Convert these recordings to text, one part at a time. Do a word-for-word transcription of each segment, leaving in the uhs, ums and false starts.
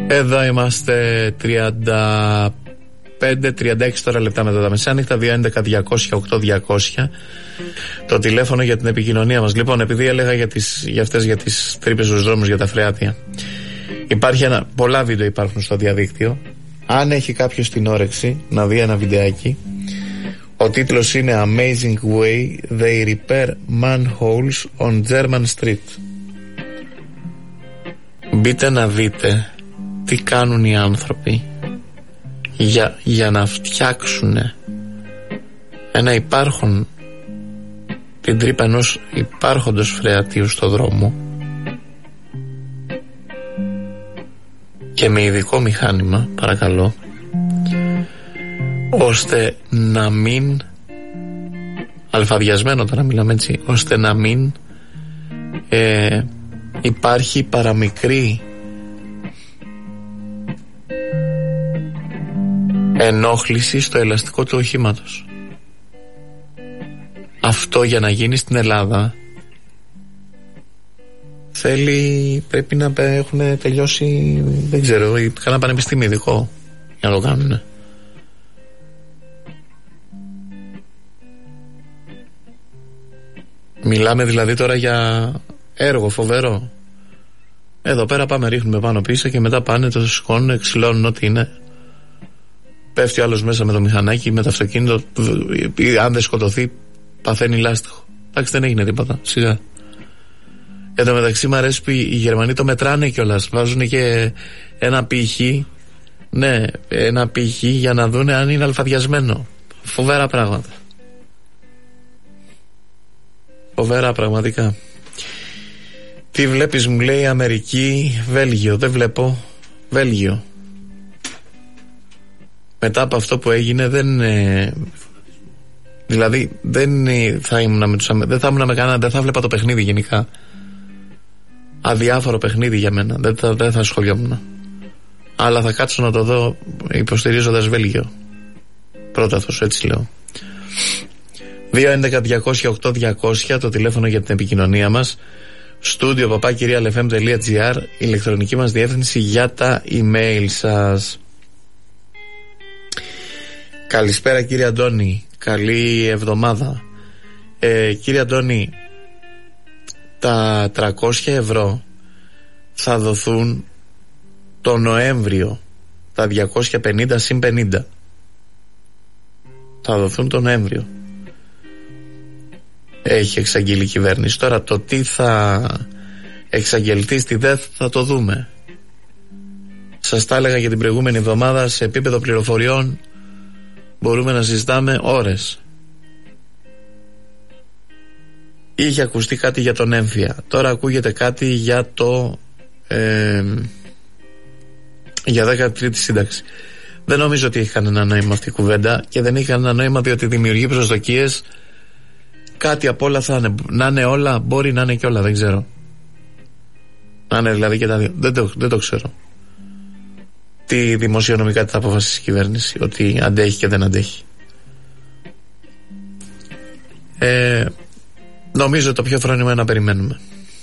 Εδώ είμαστε τριάντα πέντε τριάντα έξι τώρα λεπτά μετά τα μεσάνυχτα. Δύο έντεκα διακόσια οκτώ διακόσια το τηλέφωνο για την επικοινωνία μας. Λοιπόν, επειδή έλεγα για, τις, για αυτές για τις τρύπες στους δρόμους, για τα φρεάτια, υπάρχει ένα, πολλά βίντεο υπάρχουν στο διαδίκτυο. Αν έχει κάποιος την όρεξη να δει ένα βιντεάκι, ο τίτλος είναι Amazing way they repair manholes on German street. Μπείτε να δείτε τι κάνουν οι άνθρωποι για, για να φτιάξουν ένα υπάρχον, την τρύπα ενός υπάρχοντος φρεατίου στο δρόμο, και με ειδικό μηχάνημα, παρακαλώ, ώστε να μην, αλφαδιασμένο τώρα μιλάμε έτσι, ώστε να μην ε, υπάρχει παραμικρή ενόχληση στο ελαστικό του οχήματος. Αυτό για να γίνει στην Ελλάδα θέλει, πρέπει να έχουν τελειώσει, δεν ξέρω, κανένα πανεπιστήμιο ειδικό για να το κάνουν. Μιλάμε δηλαδή τώρα για έργο φοβερό. Εδώ πέρα πάμε, ρίχνουμε πάνω πίσω και μετά πάνε, το σηκώνουν, εξυλώνουν ό,τι είναι. Πέφτει ο άλλος μέσα με το μηχανάκι, με το αυτοκίνητο, αν δεν σκοτωθεί παθαίνει λάστιχο. Εντάξει, δεν έγινε τίποτα, σιγά. Εν τω μεταξύ μου αρέσει που οι Γερμανοί το μετράνε κιόλας. Βάζουν και ένα πύχη, ναι, ένα πύχη για να δουν αν είναι αλφαδιασμένο. Φοβερά πράγματα. Φοβερά πραγματικά. Τι βλέπεις, μου λέει, Αμερική, Βέλγιο. Δεν βλέπω. Βέλγιο. Μετά από αυτό που έγινε δεν ε, δηλαδή δεν ε, θα ήμουν με τους, δεν θα ήμουν με κανένα, δεν θα βλέπα το παιχνίδι γενικά. Αδιάφορο παιχνίδι για μένα. Δεν θα, δεν θα ασχολιόμουν. Αλλά θα κάτσω να το δω υποστηρίζοντας Βέλγιο. Πρόταθος, έτσι λέω. Δύο έντεκα διακόσια οκτώ διακόσια το τηλέφωνο για την επικοινωνία μας. Στούντιο παπάκυριαλεφm.gr, ηλεκτρονική μας διεύθυνση για τα email σας. Καλησπέρα κύριε Αντώνη, καλή εβδομάδα. ε, Κύριε Αντώνη, τα τριακόσια ευρώ θα δοθούν το Νοέμβριο. Τα διακόσια πενήντα συν πενήντα θα δοθούν το Νοέμβριο. Έχει εξαγγείλει η κυβέρνηση. Τώρα το τι θα εξαγγελθεί στη ΔΕΘ θα το δούμε. Σας τα έλεγα για την προηγούμενη εβδομάδα. Σε επίπεδο πληροφοριών μπορούμε να συζητάμε ώρες. Είχε ακουστεί κάτι για τον έμφυα. Τώρα ακούγεται κάτι για το ε, για δέκατη τρίτη σύνταξη. Δεν νομίζω ότι έχει κανένα νόημα αυτή η κουβέντα, και δεν έχει κανένα νόημα διότι δημιουργεί προσδοκίες. Κάτι από όλα θα είναι. Να είναι όλα, μπορεί να είναι και όλα, δεν ξέρω. Να είναι δηλαδή και τα δύο. Δεν το, δεν το ξέρω. Τι δημοσιονομικά θα αποφασίσει η κυβέρνηση, ότι αντέχει και δεν αντέχει. Ε, νομίζω το πιο φρόνιμο είναι να περιμένουμε.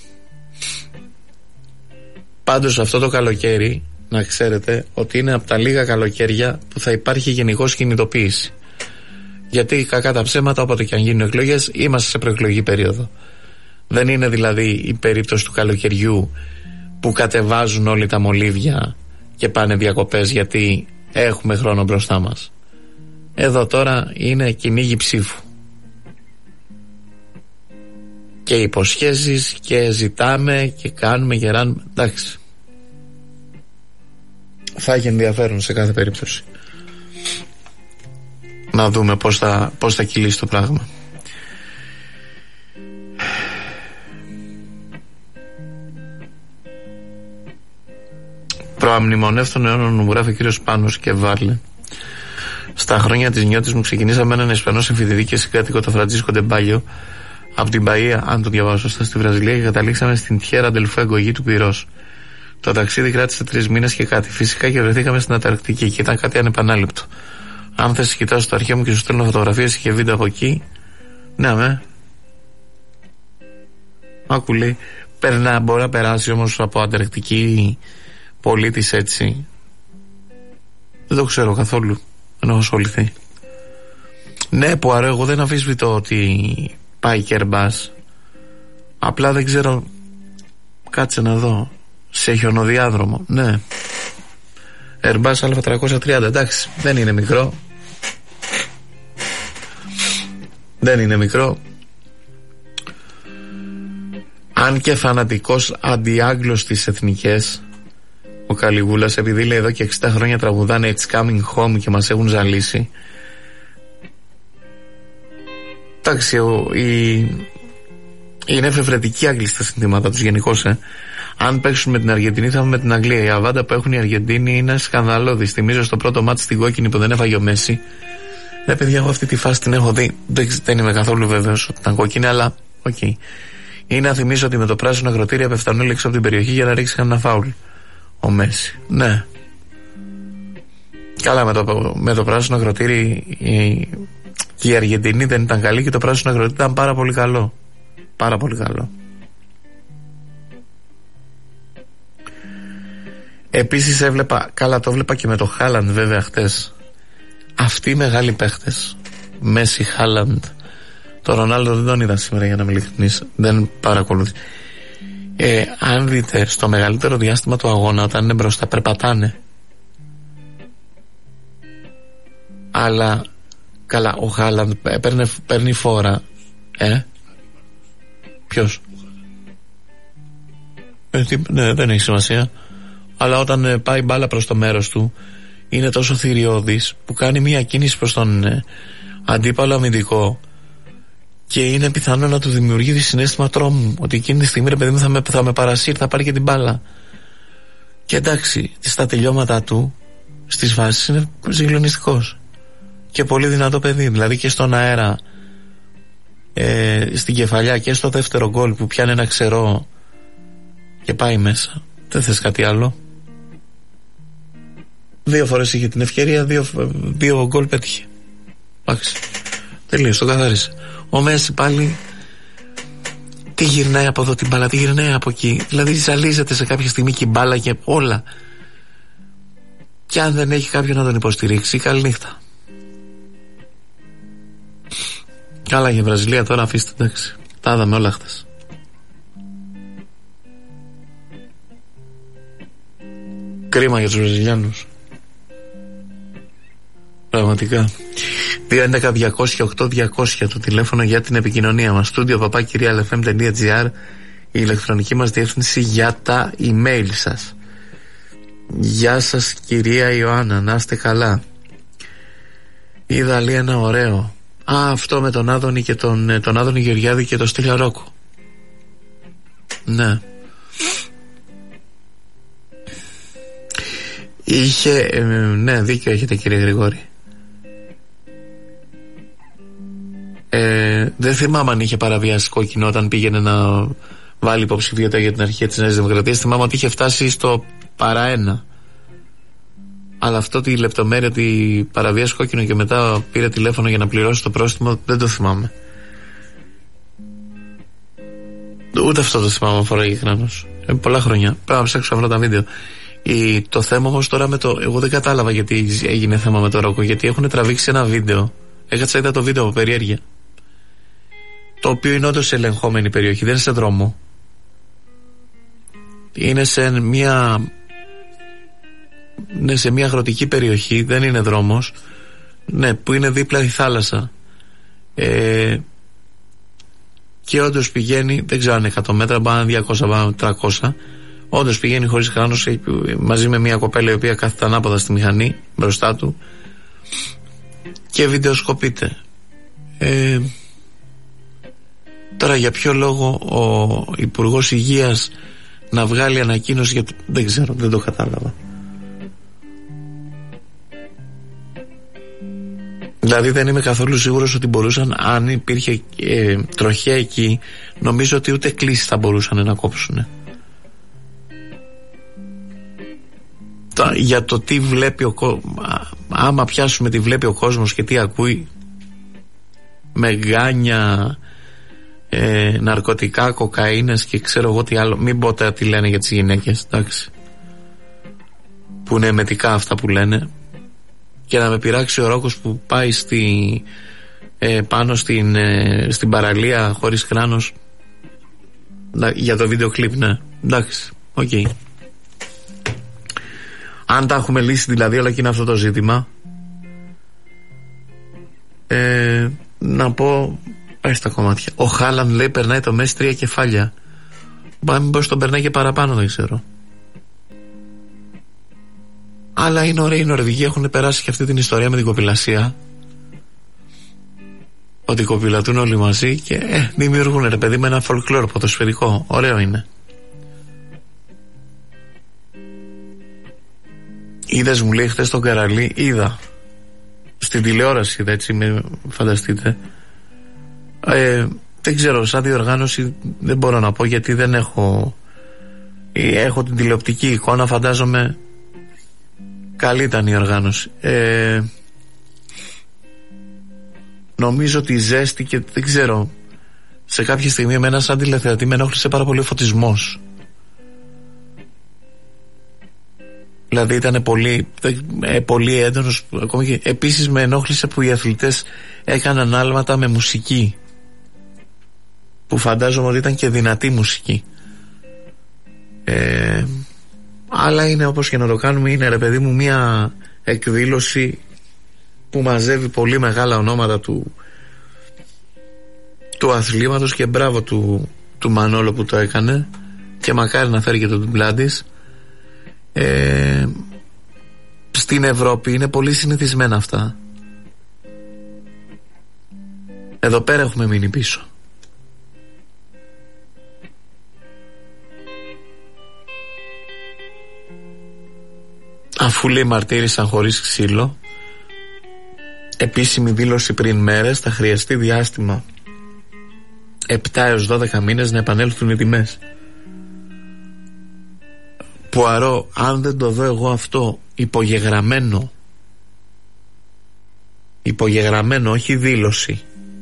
Πάντως αυτό το καλοκαίρι, να ξέρετε ότι είναι από τα λίγα καλοκαίρια που θα υπάρχει γενικώς κινητοποίηση. Γιατί κακά τα ψέματα, όποτε και αν γίνουν εκλογές, είμαστε σε προεκλογική περίοδο. Δεν είναι δηλαδή η περίπτωση του καλοκαιριού που κατεβάζουν όλοι τα μολύβια και πάνε διακοπές γιατί έχουμε χρόνο μπροστά μας. Εδώ τώρα είναι κυνήγι ψήφου. Και υποσχέσεις και ζητάμε και κάνουμε και ράνουμε. Εντάξει. Θα έχει ενδιαφέρον σε κάθε περίπτωση. Να δούμε πώς θα, πώς θα κυλήσει το πράγμα. Προαμνημονεύτων αιώνων, μου γράφει ο κύριος Πάνος και Βάρλε. Στα χρόνια της νιώτης μου ξεκινήσαμε έναν Ισπανό συμφοιτητή και συγκάτοικο, το Φραντζίσκο Ντεμπάγιο, από την Μπαΐα, αν το διαβάζω σωστά, στη Βραζιλία, και καταλήξαμε στην Τιέρα ντελ Φουέγκο, γη του πυρός. Το ταξίδι κράτησε τρεις μήνες και κάτι. Φυσικά και βρεθήκαμε στην Ανταρκτική και ήταν κάτι ανεπανάληπτο. Αν θες, κοιτάζω το αρχείο μου και σου στέλνω φωτογραφίες και βίντεο από εκεί. Ναι, με. Άκου, λέει, περνά, μπορεί να περάσει όμως από Ανταρκτική πολίτης έτσι, δεν το ξέρω καθόλου, δεν έχω ασχοληθεί. Ναι, που αρώ, εγώ δεν αμφισβητώ ότι πάει και Airbus, απλά δεν ξέρω, κάτσε να δω, σε χιονοδιάδρομο, ναι, Airbus Α τριακόσια τριάντα, εντάξει, δεν είναι μικρό, δεν είναι μικρό, αν και φανατικός αντιάγγλος στις εθνικές ο Καλιγούλας, επειδή λέει εδώ και εξήντα χρόνια τραγουδάνε It's Coming Home και μας έχουν ζαλίσει. Εντάξει, η... είναι εφευρετική Άγγλοι στα συνθήματα τους γενικώς, ε. Αν παίξουν με την Αργεντινή θα με την Αγγλία. Η αβάντα που έχουν οι Αργεντίνοι είναι σκανδαλώδη. Θυμίζω στο πρώτο μάτι στην κόκκινη που δεν έφαγε ο Μέση. Ναι, παιδιά, εγώ αυτή τη φάση την έχω δει. Δεν, δεν είμαι καθόλου βέβαιος ότι ήταν κόκκινη, αλλά οκ. Okay. Ή να θυμίσω ότι με το πράσινο αγροτήριο πεφτανούλη έξω από την περιοχή για να ρίξει ένα φάουλ ο Μέση. Ναι. Καλά, με το, με το πράσινο αγροτήρι η, και η Αργεντινή δεν ήταν καλή και το πράσινο αγροτήρι ήταν πάρα πολύ καλό. Πάρα πολύ καλό. Επίσης έβλεπα, καλά το έβλεπα και με το Χάλαντ βέβαια χτες. Αυτοί οι μεγάλοι παίχτες, Μέση, Χάλαντ, το Ρονάλντο δεν τον είδα σήμερα για να είμαι ειλικρινής, δεν παρακολουθεί. Ε, αν δείτε στο μεγαλύτερο διάστημα του αγώνα, όταν είναι μπροστά περπατάνε, αλλά καλά ο Χάλαντ παίρνει, παίρνει φόρα. Ε ποιος? Ε, τι, ναι, δεν έχει σημασία. Αλλά όταν ε, πάει μπάλα προς το μέρος του, είναι τόσο θηριώδης που κάνει μια κίνηση προς τον ε, αντίπαλο αμυντικό και είναι πιθανό να του δημιουργεί συναίσθημα τρόμου, ότι εκείνη τη στιγμή, ρε παιδί μου, θα με, θα με παρασύρει, θα πάρει και την μπάλα. Και εντάξει, στα τελειώματα του στις φάσεις είναι συγκλονιστικός και πολύ δυνατό παιδί. Δηλαδή και στον αέρα, ε, στην κεφαλιά, και στο δεύτερο γκολ που πιάνει ένα ξερό και πάει μέσα. Δεν θες κάτι άλλο? Δύο φορές είχε την ευκαιρία, δύο, δύο γκολ πέτυχε. Εντάξει, τελείως, το καθάρισε. Ο Μέση πάλι τι γυρνάει από εδώ την μπάλα, τι γυρνάει από εκεί. Δηλαδή ζαλίζεται σε κάποια στιγμή και η μπάλα και όλα. Και αν δεν έχει κάποιον να τον υποστηρίξει, καλή νύχτα. Καλά για Βραζιλία τώρα, αφήστε, εντάξει. Τα είδαμε όλα χτες. Κρίμα για τους Βραζιλιάνους. Πραγματικά. δύο έντεκα διακόσια οκτώ διακόσια το τηλέφωνο για την επικοινωνία μας. Στούντιο παπάκι realfm.gr, η ηλεκτρονική μας διεύθυνση για τα email σας. Γεια σας κυρία Ιωάννα, να είστε καλά. Είδα άλλη ένα ωραίο. Α, αυτό με τον Άδωνη και τον, τον Άδωνη Γεωργιάδη και τον Στέλιο Ρόκο. Ναι. Είχε, ε, ναι, δίκιο έχετε κύριε Γρηγόρη. Ε, δεν θυμάμαι αν είχε παραβιάσει κόκκινο όταν πήγαινε να βάλει υποψηφιότητα για την αρχή της Νέας Δημοκρατίας. Θυμάμαι ότι είχε φτάσει στο παρά ένα. Αλλά αυτό τη λεπτομέρεια ότι παραβιάσει κόκκινο και μετά πήρε τηλέφωνο για να πληρώσει το πρόστιμο, δεν το θυμάμαι. Ούτε αυτό το θυμάμαι, αφορά γεγονός. Ε, πολλά χρόνια. Πρέπει να ψάξω αυτά τα βίντεο. Η, το θέμα όμως τώρα με το. Εγώ δεν κατάλαβα γιατί έγινε θέμα με το Ρόκο. Γιατί έχουν τραβήξει ένα βίντεο. Έκατσα, είδα το βίντεο από περιέργεια. Το οποίο είναι όντως σε ελεγχόμενη περιοχή, δεν είναι σε δρόμο. Είναι σε μια. Ναι, σε μια αγροτική περιοχή, δεν είναι δρόμος. Ναι, που είναι δίπλα η θάλασσα. Ε, και όντως πηγαίνει, δεν ξέρω αν είναι εκατό μέτρα, πάνω διακόσια, πάνω τριακόσια. Όντως πηγαίνει χωρίς χράνος μαζί με μια κοπέλα η οποία κάθεται ανάποδα στη μηχανή μπροστά του και βιντεοσκοπείται. Ε, τώρα για ποιο λόγο ο Υπουργός Υγείας να βγάλει ανακοίνωση για το... δεν ξέρω, δεν το κατάλαβα. Δηλαδή δεν είμαι καθόλου σίγουρος ότι μπορούσαν, αν υπήρχε ε, τροχιά εκεί, νομίζω ότι ούτε κλήσεις θα μπορούσαν να κόψουν. Για το τι βλέπει ο κόσμος, άμα πιάσουμε τι βλέπει ο κόσμος και τι ακούει, μεγάνια, ε, ναρκωτικά, κοκαίνες και ξέρω εγώ τι άλλο, μην πω τι λένε για τις γυναίκες, εντάξει. που είναι εμετικά αυτά που λένε, και να με πειράξει ο Ρόκος που πάει στη, ε, πάνω στην, ε, στην παραλία χωρίς κράνος για το βίντεο κλιπ. Ναι, εντάξει, οκ. Okay. Αν τα έχουμε λύσει δηλαδή όλα και είναι αυτό το ζήτημα, ε, να πω, πάει στα κομμάτια. Ο Χάλαν λέει περνάει το Μέση τρία κεφάλια. Πάμε μήπως τον περνάει και παραπάνω, δεν ξέρω. Αλλά είναι ωραίοι οι Νορβηγοί, έχουν περάσει και αυτή την ιστορία με την κοπηλασία, ότι κοπηλατούν όλοι μαζί και ε, δημιουργούν, ρε παιδί, με ένα folklore ποδοσφαιρικό. Ωραίο είναι. Είδες, μου λέει χθες τον Καραλή? Είδα στην τηλεόραση, είδα, έτσι, με φανταστείτε. ε, Δεν ξέρω, σαν διοργάνωση δεν μπορώ να πω, γιατί δεν έχω έχω την τηλεοπτική εικόνα. Φαντάζομαι καλή ήταν η οργάνωση. ε, Νομίζω ότι ζέστη και δεν ξέρω, σε κάποια στιγμή εμένα σαν τηλεθεατή με ενόχλησε πάρα πολύ ο φωτισμός. Δηλαδή ήταν πολύ, ε, πολύ έντονος. Ακόμη και, επίσης με ενόχλησε που οι αθλητές έκαναν άλματα με μουσική, που φαντάζομαι ότι ήταν και δυνατή μουσική. ε, Αλλά είναι, όπως και να το κάνουμε, είναι, ρε παιδί μου, μια εκδήλωση που μαζεύει πολύ μεγάλα ονόματα του, του αθλήματος, και μπράβο του, του Μανόλο που το έκανε, και μακάρι να φέρει και το ντουμπλά της. ε, Στην Ευρώπη είναι πολύ συνηθισμένα αυτά. Εδώ πέρα έχουμε μείνει πίσω. Αφού λέει μαρτύρησαν χωρίς ξύλο, επίσημη δήλωση πριν μέρες, θα χρειαστεί διάστημα επτά έως δώδεκα μήνες να επανέλθουν οι τιμές. Πουαρό, αν δεν το δω εγώ αυτό υπογεγραμμένο, υπογεγραμμένο, όχι δήλωση,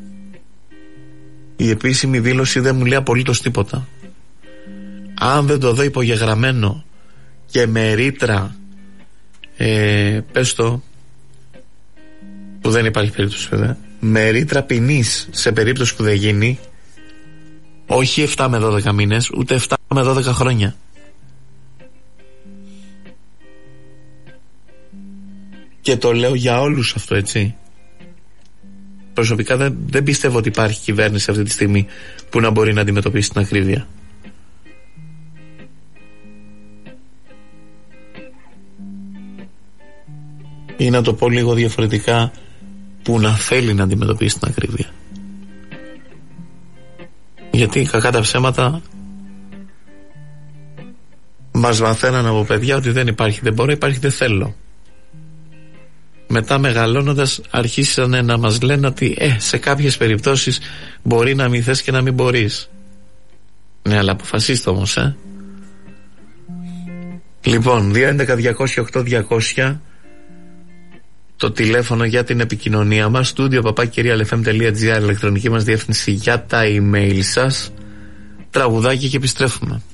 η επίσημη δήλωση δεν μου λέει απολύτως τίποτα. Αν δεν το δω υπογεγραμμένο και με ρήτρα, ε, πες το, που δεν υπάρχει περίπτωση βέβαια, με ρήτρα ποινής σε περίπτωση που δεν γίνει, όχι επτά με δώδεκα μήνες, ούτε επτά με δώδεκα χρόνια. Και το λέω για όλους αυτό, έτσι. Προσωπικά δεν, δεν πιστεύω ότι υπάρχει κυβέρνηση αυτή τη στιγμή που να μπορεί να αντιμετωπίσει την ακρίβεια. Ή να το πω λίγο διαφορετικά, που να θέλει να αντιμετωπίσει την ακρίβεια. Γιατί κακά τα ψέματα μας μαθαίναν από παιδιά ότι δεν υπάρχει δεν μπορώ, υπάρχει δεν θέλω. Μετά μεγαλώνοντας αρχίσανε να μας λένε ότι ε, σε κάποιες περιπτώσεις μπορεί να μην θες και να μην μπορείς. Ναι, αλλά αποφασίστε όμως, ε. Λοιπόν, δύο έντεκα διακόσια οκτώ διακόσια το τηλέφωνο για την επικοινωνία μας, στούντιο παπάκυριαλεφm τελεία εφ εμ τελεία τζι άρ, ηλεκτρονική μας διεύθυνση για τα email σας. Τραγουδάκι και επιστρέφουμε.